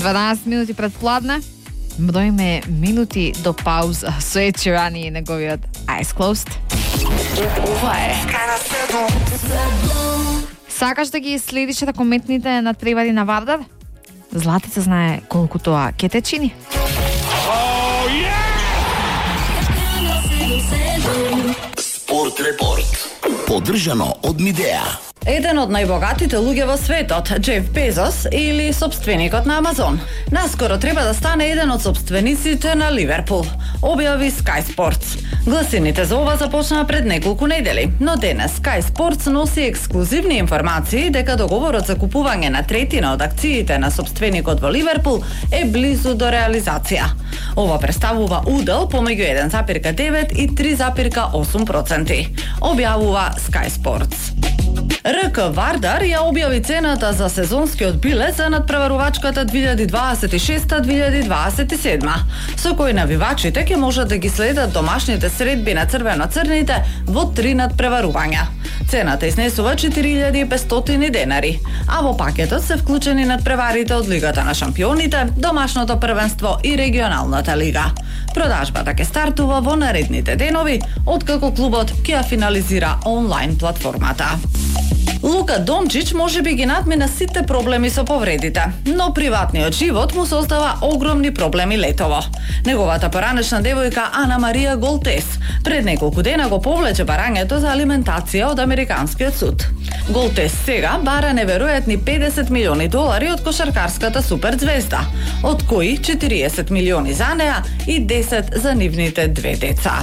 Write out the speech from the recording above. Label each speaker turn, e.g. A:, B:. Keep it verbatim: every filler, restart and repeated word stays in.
A: дванаесет минути пред пладне, броиме минути до пауза со Ед Ширан и неговиот Eyes Closed. Ова е. Сакаш да ги следиш коментните надпревари на Вардар? Златица знае колку тоа ќе те чини.
B: Спорт репорт. Поддржано од Мидеа.
C: Еден од најбогатите луѓе во светот, Джеф Безос, или собственикот на Амазон, наскоро треба да стане еден од собствениците на Ливерпул, објави Sky Sports. Гласините за ова започнаа пред неколку недели, но денес Sky Sports носи ексклузивни информации дека договорот за купување на третина од акциите на собственикот во Ливерпул е близу до реализација. Ова представува удел помеѓу еден запирка девет и три запирка осум проценти, објавува Sky Sports. РК Вардар ја објави цената за сезонскиот билет за надпреварувачката две илјади дваесет и шеста - две илјади дваесет и седма, со кој навивачите ќе можат да ги следат домашните средби на црвено-црните во три надпреварувања. Цената изнесува четири илјади и петстотини денари, а во пакетот се вклучени надпреварите од Лигата на шампионите, домашното првенство и регионалната лига. Продажбата ќе стартува во наредните денови, откако клубот ќе ја финализира онлайн платформата. Лука Дончич може би ги надмина сите проблеми со повредите, но приватниот живот му создава огромни проблеми летово. Неговата поранешна девојка Ана Марија Голтес пред неколку дена го повлече барањето за алиментација од американскиот суд. Голтес сега бара неверојатни педесет милиони долари од кошаркарската суперзвезда, од кои четириесет милиони за неа и десет за нивните две деца.